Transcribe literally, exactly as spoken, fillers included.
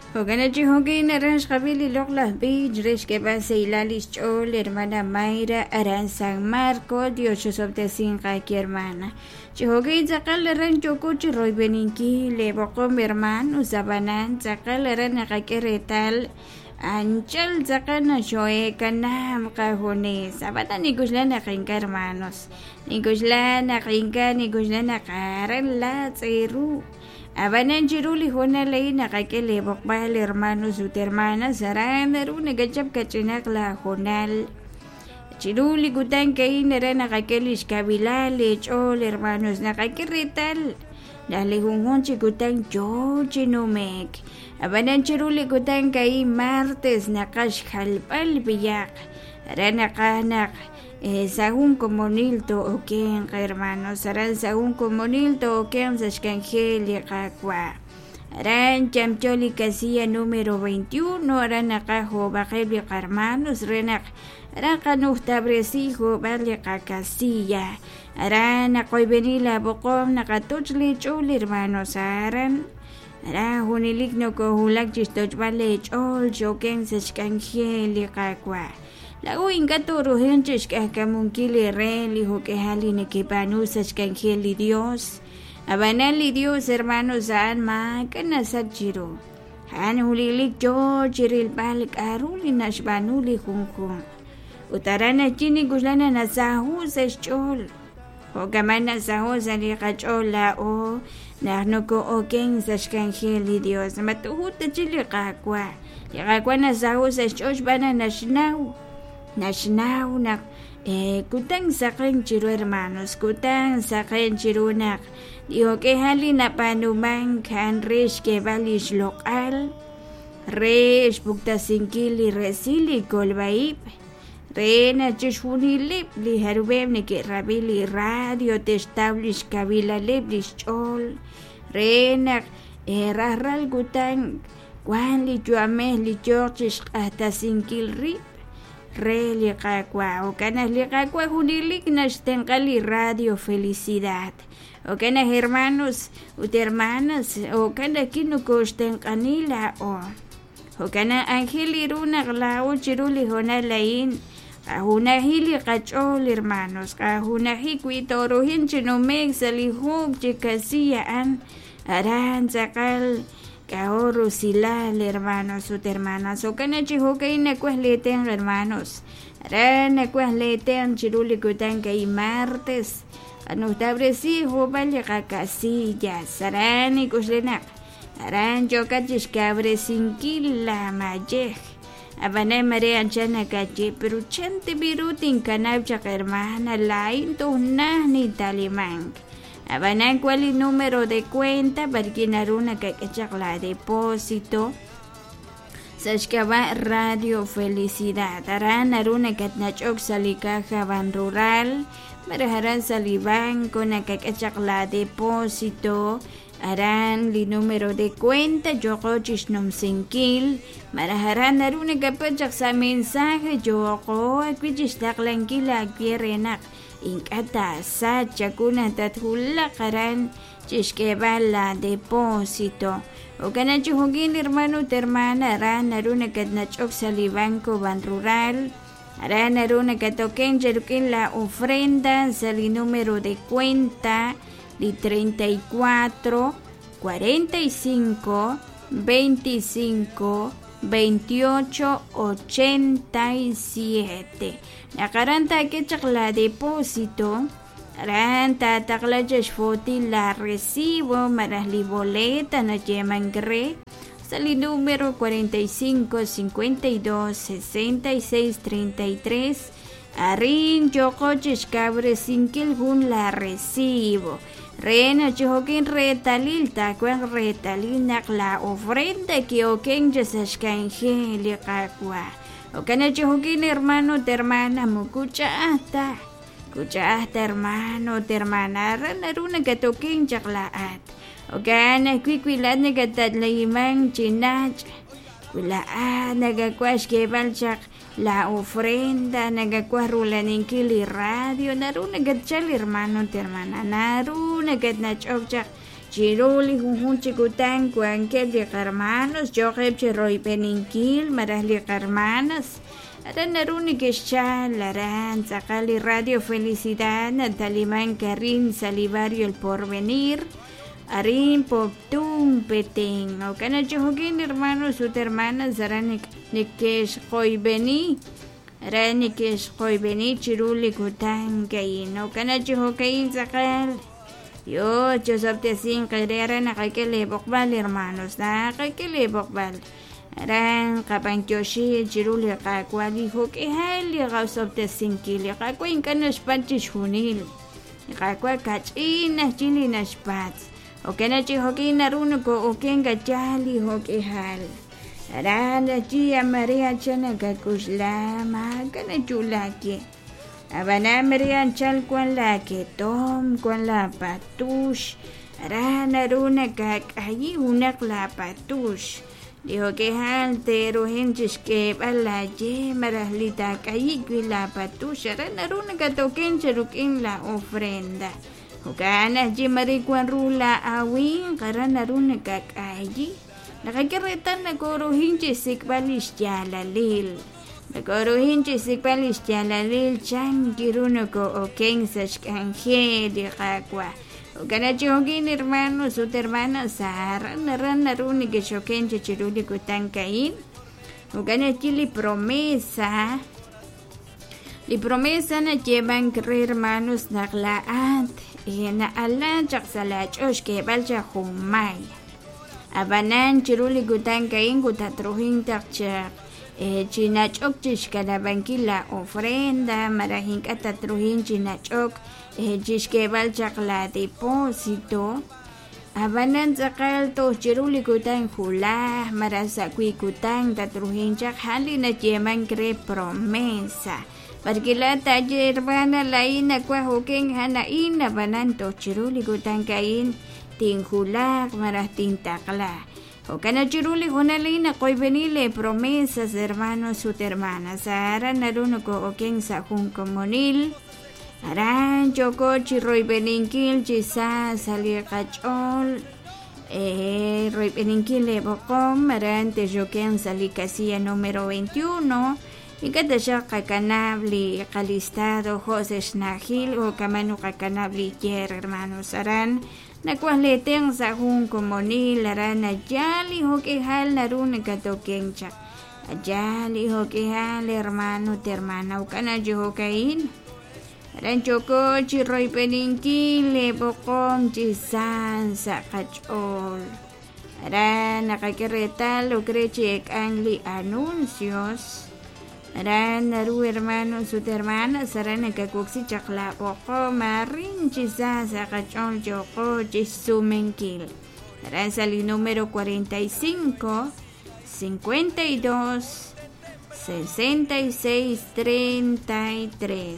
Hoganachi Hogin Aranj Kabili Lokla Beach, Rish que base Ilalis Chol, hermana Mayra, Aran San Marco, Dios of the Singa, hermana. Chihogin Zakal Aran Chokuchi Roy Beninki, Leboco mi hermano, Zabanan, Zakal Aran Akakeretal, Anchal Zakana Shoe, Kanam Kahone, Sabana Niguslana Rinka hermanos, Niguslana Rinka, Niguslana Karan La Zeru. Abanan chiruli hona lay nakakele bokbal hermanos ut hermanas saran daru nagachap kachinak la honal chiruli gutan kay nara nakakele iskabilal echol hermanos nakakirital dali hungon chigutan yo chinumek abanan chiruli gutan kay martes nakash halpal biyak ranakanak Eh, según comunilto o quien hermanos serán según comunilto o quien se escangeli kakwa ran chamcholi casilla número veintiuno ran akajo bajeli hermanos renak ran kanu tabresijo vale casilla ran akoy benila bokom nakatuchli chuli hermanos aran ran hunilik no ko hulak chistoch vale chol joken se escangeli kakwa Lago ingatoro henches que acamunkili reli ho que haline que panusas que angeli Dios. Abanali Dios hermanos an ma kanasachiro. Han hulilik jo chiril balik aruli nashbanuli hunkun. Utarana chini guslana nasahu sechol. Ho gamana sahu sali kachola o nahnoko o ken sashkangeli Dios. Matuhuta chili kakwa. Yakakwa nasahu sechol bana nashnau. Nashnaw nak eh kutang sakin chiro hermanos kutang sakin chiro nak diho que hali na panuman kan resh que valis local resh bukta sinkili resili kolbaip re na chishunilip li harubem ne que rabili radio testablish kabila leblis chol re nak eh rahral kutang kwan li juameh li chorchish hasta sinkil rip Re liqaqua o canas liqaqua junilik nastenkali radio felicidad o canas hermanos ut hermanas o cana kino kostenkanila o o cana angeli runa glao chiruli hona lain kahuna hili qachol hermanos kahuna hikwitoro hinchino meg salihub chikasia an aran zakal Kahoro silal hermanos ut hermanas o kana chihoke ina kuesleten hermanos rana kuesleten chiruli kutan kay martes anu tabresi hobal kakasilla sarani kuslenak aran jokachish kabre sinkila majeh abane mare anchana kachi pero chente birutin kanab chak hermana lain to ni talimang Abanan cuál el número de cuenta para quien aruna que la depósito. Sashkaba Radio Felicidad. Aran aruna que nachok salikaja ban rural. Maraharan saliban con a que la depósito. Aran li número de cuenta. Yo cochis nom sinkil. Maraharan aruna que pachak sa mensaje. Yo ko akwichis taklankila akierenak. Inkata sa chakuna tathula karan chishkeba la depósito o kana chuhugin hermano hermana ran aruna katnachok salibanco ban rural ran aruna katoken cherukin la ofrenda sali número de cuenta de treinta y cuatro cuarenta y cinco veinticinco veintiocho ochenta y siete Nakaranta que chakla depósito Ranta takla foti la recibo maras li boleta na yemangre Sali número cuarenta y cinco cincuenta y dos sesenta y seis treinta y tres Arin chocoches cabre sin que algún la recibo Rena choquin retalil tacuan retalil nakla ofrenda que oken yasashkanje liqaqwa O kana choquin hermano te hermana mukucha hasta Kucha hasta hermano te hermana ranaruna que toquen chaclaat O kana kwikwilad na katatlayimang chinach Kulaan nagakwash que balchak la ofrenda nagakwarula ninkili radio naruna gatchal hermano te hermana naruna gatnachokchak Chiruli junjunchi kutan kuankel de hermanos, yo repche roy peninkil, marasli hermanas. Aran naruni que chalaran, sacali Radio Felicidad, Nataliman Karin Salivario El Porvenir, Arin Poptum Petén, o canachojoquín hermanos, sus hermanas, aran nikesh hoy beni, aran nikesh hoy beni, chiruli kutan kain, o canachojoquín sacal. Yo, yo sabte sin querer na que le bokbal hermanos, na que le bokbal. Aran kapan kyoshi chiruli kakwa dijo que hali gausopte sin kili kakwa inkanas panchis hunil. Kakwa kachina chili naspats. O que na chihokina runuko o kenga chali hoke hal. Aran la chia Maria chana kakushla ma kana chulaki. Abana Maria chal kwan la que tom kwan la patush. Aran aruna kakayi unak la patush. Dijo que halte rohenches que bala ye maraslita caí la patusha ranaruna que toquen cheruquín la ofrenda. Jugana ye maricuan rula awin caranaruna que caí. La que retan la coro hinches sikbalish ya la lil. La coro hinches sikbalish ya la lil chan kirunuko o kensach canje de jacua. Ganachogin hermanos, sus hermanas, Sara, Naran, Naruni, que choquen, Chichiruli, Kutankain. Ganachili promesa. Li promesa na llevan que hermanos, Naglaat, y na Alan, Chaksalach, Oshke, Balcha, Humay. Abanan, Chiruli, Kutankain, Kutatrujin, Takchak. Chinachok, Chishkanabanquila, ofrenda, Marajin, Katatrujin, Chinachok. Chishkebal chakla depósito. Abanan sakal to chiruli kutan hula, marasakui kutan tatruhin chak hali na yeman cre promesa. Parkila talle hermana laina kwa hoken hana ina banan to chiruli kutan kain tin hula maras tin takla. O kana chiruli hunalina koy venile promesas hermanos sus hermanas. Sara narunuko oken sa jun comunil. Aran choko chiroy beninkil chisa salir cachol eh roy beninkil le bocom aran te joken sali casilla número veintiuno y que te shaka canabli calistado José Snagil o camano canabli yer hermanos aran na cual ten sa jun comunil aran ayali ho que hal narun ka tokencha ayali ho que hal hermano te hermana o kana jo kain Ranchoko chiroy peninkile bokom chisan sa kachol. Aran nakakiretal o krechek angli anuncios. Aran naru hermanos sus hermanas aran nakakuksi chakla boko marin chisan sa kachol choko chisumenkil. Aran sali número cuarenta y cinco, cincuenta y dos, sesenta y seis, treinta y tres.